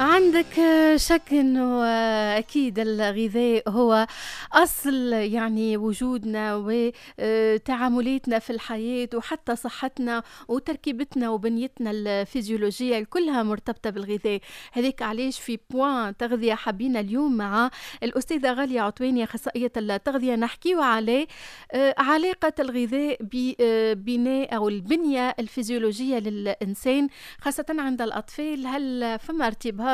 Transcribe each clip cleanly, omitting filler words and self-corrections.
عندك شك انه اكيد الغذاء هو اصل يعني وجودنا وتعاملاتنا في الحياة وحتى صحتنا وتركيبتنا وبنيتنا الفيزيولوجية كلها مرتبطة بالغذاء. هذيك علاش في بوان تغذية حبينا اليوم مع الأستاذة غالية عطواني أخصائية التغذية نحكيو على علاقة الغذاء ببناء أو البنية الفيزيولوجية للإنسان خاصة عند الأطفال. هل فما ارتباط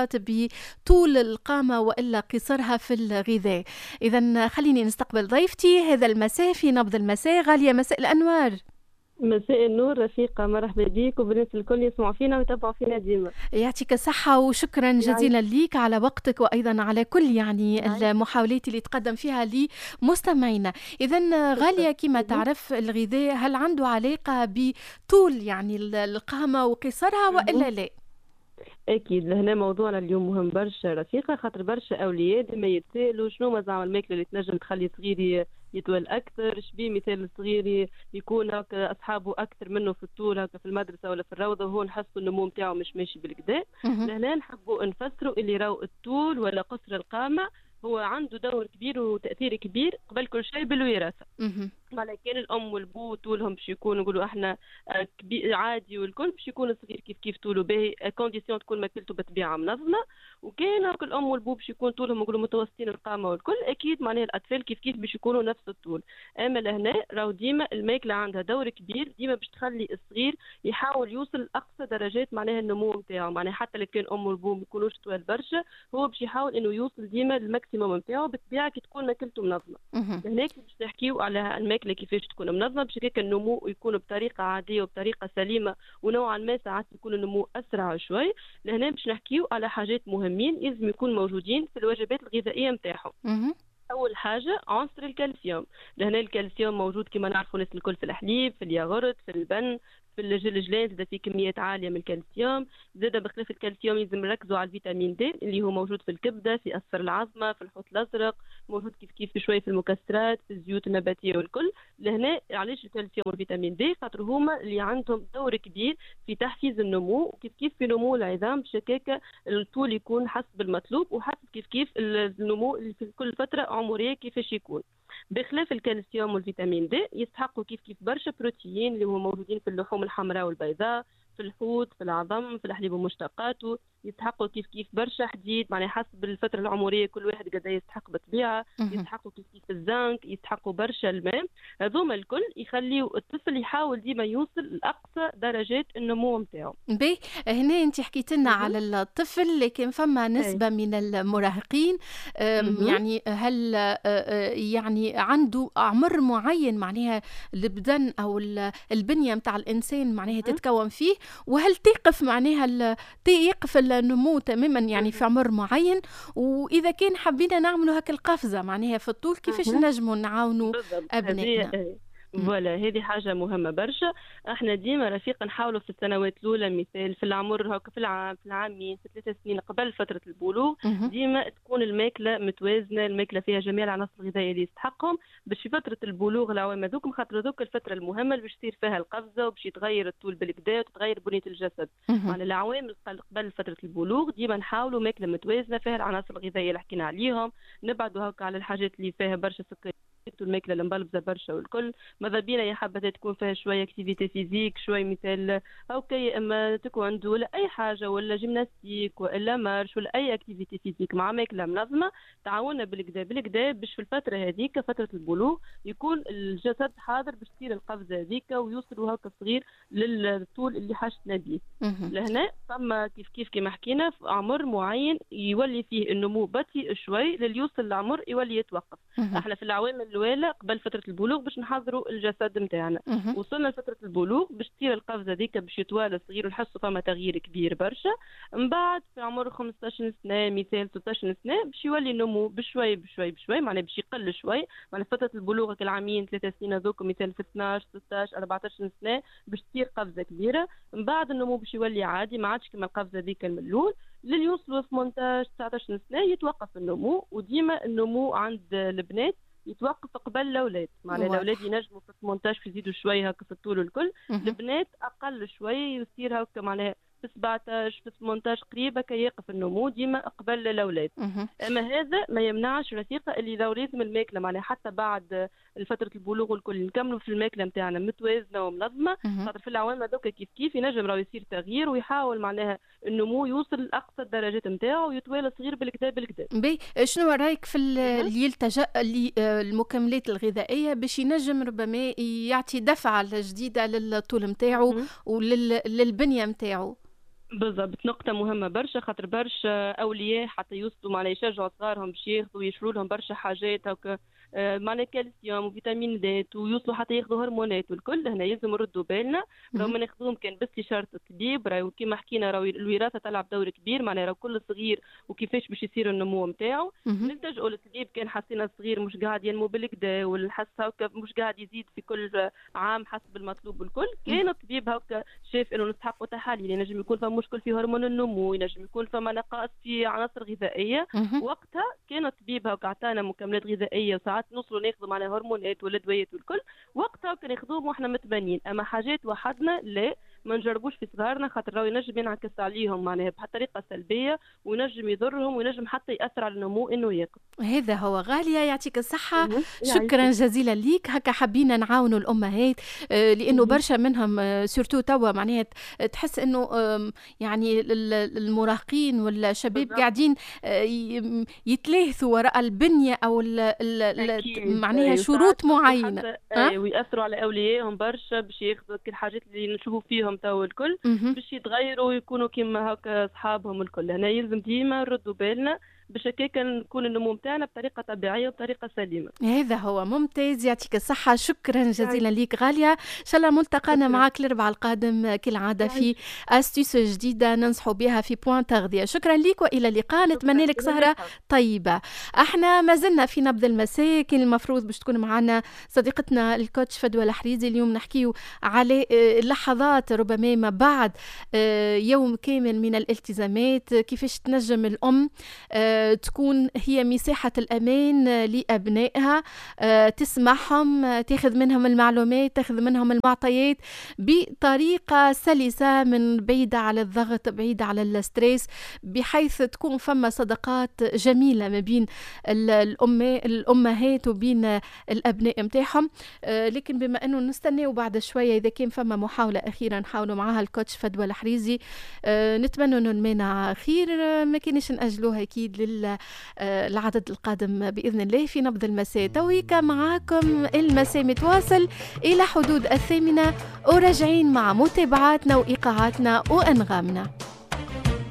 بطول القامة وإلا قصرها في الغذاء؟ إذن خليني نستقبل ضيفتي هذا المساء في نبض المساء. غالية، مساء الأنوار. مساء النور رفيقة، مرحبا بيك وبالناس الكل يسمعوا فينا ويتابعوا فينا ديما. يعطيك الصحة وشكرا جزيلا ليك على وقتك وأيضا على كل المحاولات اللي تقدم فيها لمستمعينا. إذن غالية، كما تعرف الغذاء هل عنده علاقة بطول القامة وقصرها وإلا لا؟ اكيد لهنا موضوعنا اليوم مهم برشا رفيقه، خاطر برشا اولياء ديما يتسالوا شنو ما زعما الماكله اللي تنجم تخلي صغيري يطول اكثر، شبيه مثال الصغير يكون هكا اصحابه اكثر منه في الطول هكا في المدرسه ولا في الروضه وهو نحسوا النمو نتاعو مش ماشي بالكدا. لهنا نحبوا نفسروا اللي راهو الطول ولا قصر القامه هو عنده دور كبير وتاثير كبير قبل كل شيء بالوراثه. معناها كان الام والبو طولهم باش يكونوا نقولوا احنا كبير عادي، والكل باش يكون صغير كيف طوله باهي كونديسيون تكون ماكلته بطبيعه منظمه، وكان هاك الام والبو باش يكون طولهم نقولوا متوسطين القامه والكل اكيد معناها الاطفال كيف باش يكونوا نفس الطول. اما لهنا راهو ديما الماكله عندها دور كبير، ديما باش تخلي الصغير يحاول يوصل لاقصى درجات معناها النمو نتاعو. معناها حتى لو كان ام والبو ما يكونوش طوال برشا، هو باش يحاول انه يوصل ديما للماكسيموم نتاعو بالطبيعه كي تكون ماكلته منظمه. هناك باش نحكيو على الماكله كيفاش تكون منظمه باش هيك النمو يكون بطريقه عاديه وبطريقه سليمه، ونوعا ما ساعات يكون النمو اسرع شوي. لهنا باش نحكيو على حاجات مهمين لازم يكونوا موجودين في الوجبات الغذائيه نتاعهم. اول حاجه عنصر الكالسيوم. لهنا الكالسيوم موجود كما نعرفوا الناس الكل في الحليب، في الياغورت، في اللبن، في الجلجلان زاد في كميات عاليه من الكالسيوم. زاد بخلاف الكالسيوم لازم نركزوا على الفيتامين د اللي هو موجود في الكبده، في اصفر العظمه، في الحوت الازرق، موجود كيف شويه في المكسرات، في الزيوت النباتيه والكل. لهنا علاش الكالسيوم والفيتامين د؟ خاطر هما اللي عندهم دور كبير في تحفيز النمو، كيف في نمو العظام بشكاكه الطول يكون حسب المطلوب وحسب كيف النمو اللي في كل فتره عمريه كيفاش يكون. بخلاف الكالسيوم والفيتامين د يستحقوا كيف برشا بروتيين اللي هم موجودين في اللحوم الحمراء والبيضاء، في الحوت، في العظم، في الحليب ومشتقاته. يستحقوا كيف برشا حديد، معناها حسب الفتره العمريه كل واحد قد يستحق بالطبيعه. يستحقوا كيف الزنك، يستحقوا برشا الماء. هذوما الكل يخليوا الطفل يحاول ديما يوصل لاقصى درجات النمو نتاعو. باهي، هنا انت حكيت لنا على الطفل، لكن فما نسبه من المراهقين يعني هل يعني عنده عمر معين معناها البدن او البنيه نتاع الانسان معناها تتكون فيه، وهل تقف معناها يقف النمو تماما يعني في عمر معين؟ واذا كان حبينا نعملوا هكا القفزه معناها في الطول كيفاش نجموا نعاونوا ابنائنا؟ ولا هذه حاجة مهمة برشا. احنا ديما رفيق نحاولوا في السنوات الأولى مثال في العمر هكا في العامين في 3 سنين قبل فترة البلوغ ديما تكون الماكلة متوازنة، الماكلة فيها جميع العناصر الغذائية اللي يستحقهم باش في فترة البلوغ العوام هذوك خاطر هذوك الفترة المهمة اللي باش تصير فيها القفزة وباش يتغير الطول بالكدا وتتغير بنية الجسد. على العوام قبل فترة البلوغ ديما نحاولوا ماكلة متوازنة فيها العناصر الغذائية اللي حكينا عليهم، نبعدوا هكا على الحاجات اللي فيها برشا سكر والماكله المبلبزه برشا والكل. ماذا بينا يا حبذا تكون فيها شويه اكتيفيتي فيزيك، شويه مثال اوكي اما تكواندو ولا اي حاجه ولا جيمناستيك ولا مارش ولا اي اكتيفيتي فيزيك مع ماكله منظمه تعاوننا بالكدا باش في الفتره هذيك فتره البلوغ يكون الجسد حاضر باش تصير القفزه هذيك ويوصلوا هكا الصغير للطول اللي حاجتنا به. لهنا ثم كيف كما حكينا في عمر معين يولي فيه النمو بطيء شوي لليوصل لعمر يولي يتوقف. احنا في العوامل الاولى قبل فتره البلوغ باش نحضروا الجسد نتاعنا، وصلنا لفتره البلوغ باش تصير القفزه هذيك باش يتوالى الصغير ونحسوا فما تغيير كبير برشا. من بعد في عمر 15 سنه مثال 16 سنه باش يولي النمو بشوي معناها باش يقل شوي. معناها فتره البلوغ العامين 3 سنين هذوك مثال في 12 16 14 سنه باش تصير قفزه كبيره. من بعد النمو باش يولي عادي ما عادش كما القفزه هذيك من الاول. للي يوصلوا 18 19 سنه يتوقف النمو، وديما النمو عند البنات يتوقف قبل الاولاد. معناها الاولاد ينجموا في 18 يزيدوا شويه هكا في الطول والكل. البنات اقل شويه يصير هكا معناها في 17 في 18 قريبه كي يقف النمو ديما قبل الاولاد. اما هذا ما يمنعش رفيقه اللي لو لازم الماكله معناها حتى بعد فتره البلوغ والكل نكملوا في الماكله نتاعنا متوازنه ومنظمه، خاطر في العوام هذوك كيف كيف ينجم راه يصير تغيير ويحاول معناها النمو يوصل لاقصى الدرجات نتاعو ويتوالى صغير بالكدا بالكدا. بي شنو رايك في اللي يلتجأ المكملات الغذائيه باش ينجم ربما يعطي دفعه جديده للطول نتاعو وللبنيه نتاعو؟ بالضبط، نقطة مهمة برشا، خاطر برشا أولياء حتى يوصلوا معناها يشجعوا صغارهم باش ياخذوا ويشروا لهم برشا حاجات هكا معناها كالسيوم وفيتامين د ويوصلوا حتى ياخذوا هرمونات والكل. هنا يلزم نردوا بالنا راهو ما ناخذوهم كان بس لشرط الطبيب، راهو كيما حكينا راهو الوراثة تلعب دور كبير، معناها راهو كل صغير وكيفاش باش يصير النمو نتاعو. نلتجئوا للطبيب كان حسينا الصغير مش قاعد ينمو بالكدا والحس هكا مش قاعد يزيد في كل عام حسب المطلوب والكل، كان الطبيب هكا شاف انه نستحقوا تحاليل، ينجم يكون فما مشكل في هرمون النمو، ينجم يكون فما نقائص في عناصر غذائيه. وقتها كان الطبيب هكا عطانا مكملات غذائيه وساعات نوصلوا ناخذوا معنا هرمونات والادويات والكل، وقتها كان ياخذوهم واحنا متبنين. اما حاجات وحدنا لا، ما نجربوش في صغارنا، خاطر راهو ينجم ينعكس عليهم معناها بطريقه سلبيه وينجم يضرهم وينجم حتى ياثر على النمو انه يقف. هذا هو. غاليه يعطيك الصحه، شكرا جزيلا ليك. هكا حابين نعاونوا الامهات لانه برشا منهم سورتو توا معناها تحس انه يعني المراهقين والشباب قاعدين يتلاهثوا وراء البنيه او معناها شروط معينه ويأثروا على اوليائهم برشا باش ياخذوا الحاجات اللي نشوفوا فيهم تو الكل باش يتغيروا ويكونوا كيما هكا اصحابهم الكل. هنا يلزم ديما نردوا بالنا باش هكاك نكون النمو نتاعنا بطريقه طبيعيه وبطريقه سليمه. هذا هو. ممتاز، يعطيك الصحه، شكرا جزيلا ليك غاليه. ان شاء الله ملتقانا معك الاربعاء القادم كالعاده في استيس جديده ننصحوا بها في بوان تغذيه. شكرا ليك والى اللقاء، نتمنى لك سهره طيبه. احنا ما زلنا في نبض المساء، كان المفروض باش تكون معنا صديقتنا الكوتش فدوى الحريزي. اليوم نحكيو على اللحظات ربما ما بعد يوم كامل من الالتزامات، كيفاش تنجم الام تكون هي مساحة الأمان لأبنائها، تسمعهم، تاخذ منهم المعلومات، تاخذ منهم المعطيات بطريقة سلسة، من بعيدة على الضغط، بعيدة على الستريس، بحيث تكون فما صداقات جميلة ما بين الأمهات وبين الأبناء متاعهم. لكن بما أنه نستناو بعد شوية إذا كان فما محاولة أخيرة نحاولوا معها الكوتش فدوى الحريزي، نتمنى أنه المانع خير، ما كانش نأجلوها أكيد للعدد القادم بإذن الله في نبض المساء. تويكا معاكم المساء متواصل إلى حدود 8، وراجعين مع متابعاتنا وإيقاعاتنا وأنغامنا.